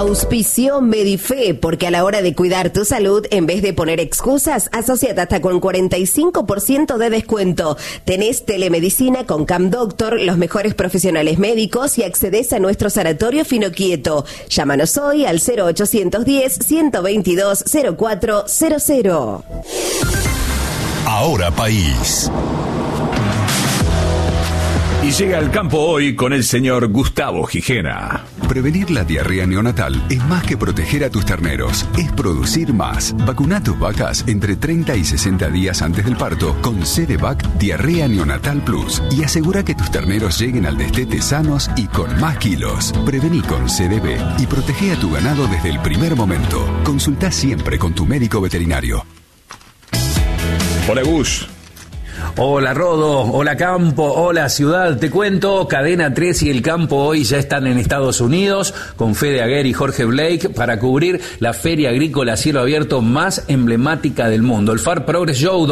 Auspició Medife, porque a la hora de cuidar tu salud, en vez de poner excusas, asociate hasta con 45% de descuento. Tenés telemedicina con Cam Doctor, los mejores profesionales médicos y accedes a nuestro sanatorio Finoquieto. Llámanos hoy al 0810-122-0400. Ahora País. Y llega al campo hoy con el señor Gustavo Gijena. Prevenir la diarrea neonatal es más que proteger a tus terneros, es producir más. Vacuna a tus vacas entre 30 y 60 días antes del parto con CDVac Diarrea Neonatal Plus y asegura que tus terneros lleguen al destete sanos y con más kilos. Prevení con CDB y protege a tu ganado desde el primer momento. Consulta siempre con tu médico veterinario. Hola, Gus. Hola Rodo, hola Campo, hola Ciudad. Te cuento, Cadena 3 y El Campo hoy ya están en Estados Unidos con Fede Aguer y Jorge Blake para cubrir la feria agrícola a cielo abierto más emblemática del mundo, el Farm Progress Show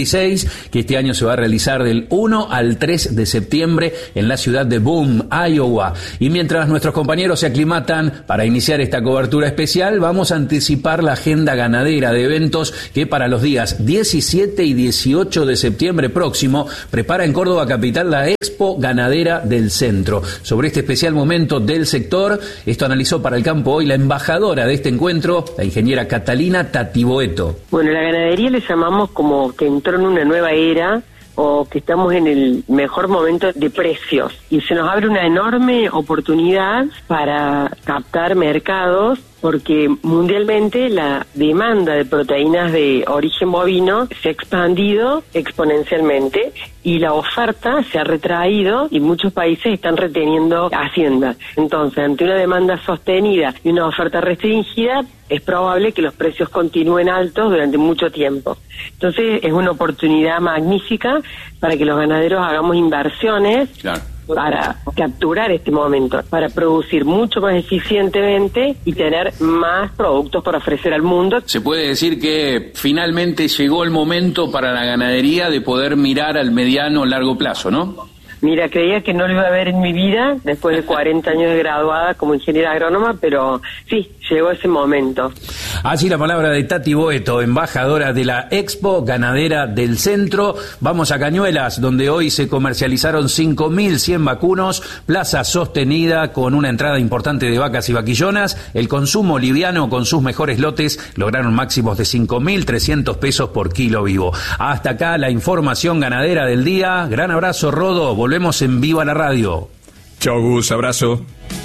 2026, que este año se va a realizar del 1 al 3 de septiembre en la ciudad de Boone, Iowa. Y mientras nuestros compañeros se aclimatan para iniciar esta cobertura especial, vamos a anticipar la agenda ganadera de eventos que para los días 17 y 18 de septiembre próximo prepara en Córdoba capital la Expo Ganadera del Centro. Sobre este especial momento del sector, esto analizó para El Campo hoy la embajadora de este encuentro, la ingeniera Catalina Tatiboeto. Bueno, la ganadería le llamamos como que entró en una nueva era o que estamos en el mejor momento de precios y se nos abre una enorme oportunidad para captar mercados porque mundialmente la demanda de proteínas de origen bovino se ha expandido exponencialmente y la oferta se ha retraído y muchos países están reteniendo hacienda. Entonces, ante una demanda sostenida y una oferta restringida, es probable que los precios continúen altos durante mucho tiempo. Entonces, es una oportunidad magnífica para que los ganaderos hagamos inversiones. Claro. Para capturar este momento, para producir mucho más eficientemente y tener más productos para ofrecer al mundo. Se puede decir que finalmente llegó el momento para la ganadería de poder mirar al mediano o largo plazo, ¿no? Mira, creía que no lo iba a ver en mi vida después de 40 años de graduada como ingeniera agrónoma, pero sí, llegó ese momento. Así la palabra de Tati Boeto, embajadora de la Expo Ganadera del Centro. Vamos a Cañuelas, donde hoy se comercializaron 5.100 vacunos, plaza sostenida con una entrada importante de vacas y vaquillonas. El consumo liviano con sus mejores lotes lograron máximos de 5.300 pesos por kilo vivo. Hasta acá la información ganadera del día. Gran abrazo, Rodo. Volvemos en vivo a la radio. Chau, Gus, abrazo.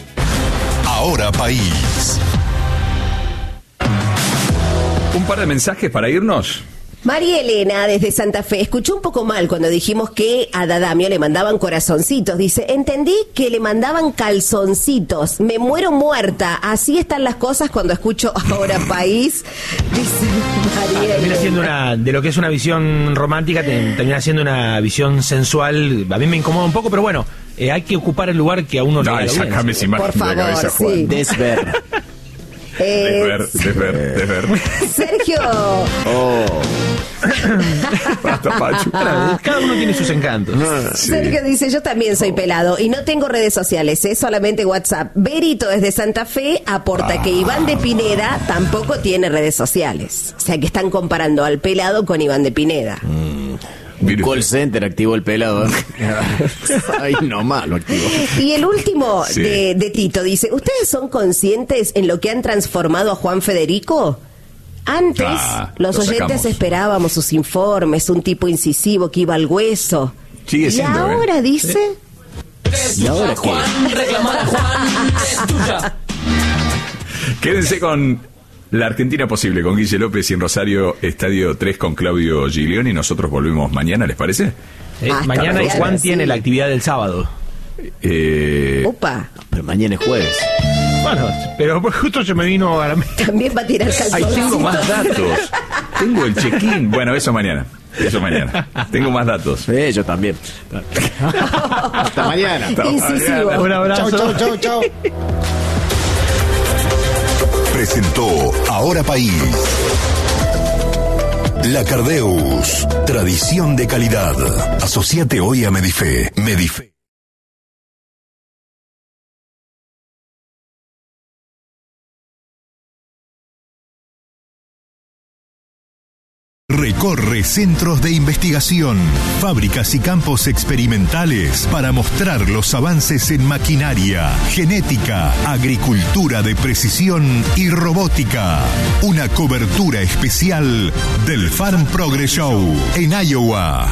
Ahora País. Un par de mensajes para irnos. María Elena, desde Santa Fe, escuchó un poco mal cuando dijimos que a Dadamio le mandaban corazoncitos. Dice, entendí que le mandaban calzoncitos. Me muero muerta. Así están las cosas cuando escucho Ahora País. Dice María Elena. Termina siendo de lo que es una visión romántica, termina siendo una visión sensual. A mí me incomoda un poco, pero bueno, hay que ocupar el lugar que a uno le da. Sácame esa imagen por favor, de la cabeza, Juan. sí. Desver. Desver. Sergio. Basta, Pachu. Cada uno tiene sus encantos. Sí. Sergio dice, yo también soy pelado y no tengo redes sociales, solamente WhatsApp. Berito desde Santa Fe aporta que Iván de Pineda tampoco tiene redes sociales. O sea que están comparando al pelado con Iván de Pineda. Call center activó el pelado. Ay, nomás lo activó. Y el último Sí. de Tito dice, ¿ustedes son conscientes en lo que han transformado a Juan Federico? Antes los lo oyentes sacamos. esperábamos sus informes, un tipo incisivo que iba al hueso. Sigue siendo, y ahora dice... ¿Y ahora qué? Reclamar a Juan, es tuya. Quédense con La Argentina Posible, con Guille López y en Rosario, Estadio 3 con Claudio Giglioni. Nosotros volvemos mañana, ¿les parece? Mañana mañana, Juan sí. tiene la actividad del sábado. Opa, Pero mañana es jueves. Bueno, pero justo se me vino a la mente. también va a tirar Ahí calzoncito. tengo más datos. Tengo el check-in. Bueno, eso mañana. Tengo más datos. Yo también. Hasta mañana. Incisivo. Un abrazo. Chau. Presentó Ahora País. La Cardeus, tradición de calidad. Asociate hoy a Medife. Recorre centros de investigación, fábricas y campos experimentales para mostrar los avances en maquinaria, genética, agricultura de precisión y robótica. Una cobertura especial del Farm Progress Show en Iowa.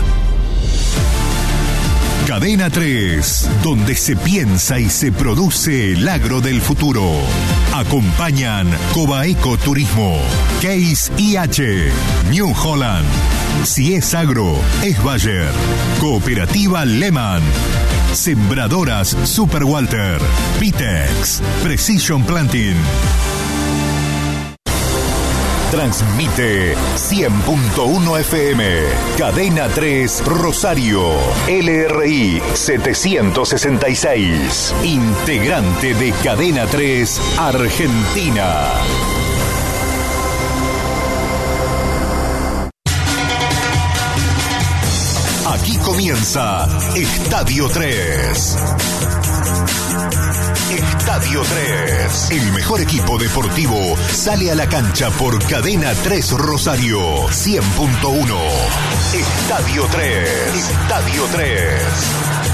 Cadena 3, donde se piensa y se produce el agro del futuro. Acompañan Cobaeco Turismo, Case IH, New Holland. Si es agro, es Bayer. Cooperativa Lehman. Sembradoras Super Walter. Pitex. Precision Planting. Transmite 100.1 FM, Cadena 3 Rosario, LRI 766, integrante de Cadena 3 Argentina. Aquí comienza Estadio 3. Estadio 3. El mejor equipo deportivo sale a la cancha por Cadena 3 Rosario 100.1. Estadio 3. Estadio 3.